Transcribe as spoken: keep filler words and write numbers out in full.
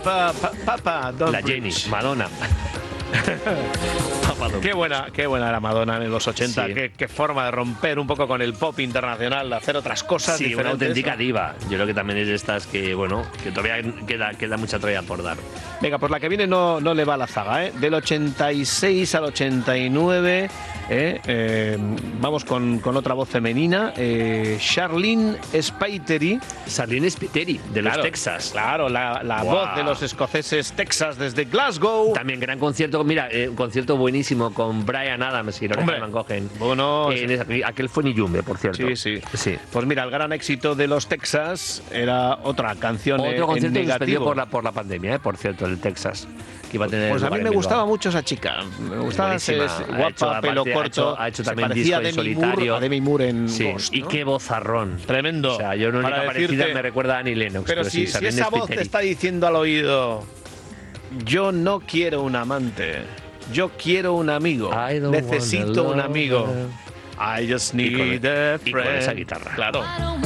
Papa, pa, Papa, don't La Jenny, preach. Madonna. Qué buena, qué buena era Madonna en los ochenta, Sí. qué, qué forma de romper un poco con el pop internacional, de hacer otras cosas Sí, una diferentes. auténtica diva. Yo creo que también es de estas que, bueno, que todavía queda, queda mucha tralla por dar. Venga, pues la que viene no, no le va a la zaga, ¿eh? Del ochenta y seis al ochenta y nueve, ¿eh? Eh, vamos con, con otra voz femenina, eh, Charlene Spiteri. Charlene Spiteri, de los Claro, Texas. Claro, la, la Wow. voz de los escoceses Texas desde Glasgow. También gran concierto, mira, eh, un concierto buenísimo con Bryan Adams y Lorenzo Hombre, Van Gogh. bueno, En esa- aquel fue Niyumbe, por cierto. Sí, sí, sí. Pues mira, el gran éxito de los Texas era otra canción en- Otro concierto en suspendido negativo. por la, por la pandemia, eh, por cierto, el Texas. Que iba a tener Pues a lugar mí en me gustaba Bilbao. mucho esa chica. Me gustaba, Buenísima. es Ha guapa, hecho, pelo aparte, ha corto. hecho- ha hecho se también parecía a disco en Demi Moore, solitario. a Demi Moore en Sí, Ghost, y ¿no? qué vozarrón. Tremendo. O sea, yo no Para única parecida decirte- me recuerda a Annie Lennox. Pero, si, si Charlene esa voz te Spiteri. está diciendo al oído, yo no quiero un amante, yo quiero un amigo, I don't necesito wanna un amigo. love her. I just Y con- need a y con friend. esa guitarra. Claro.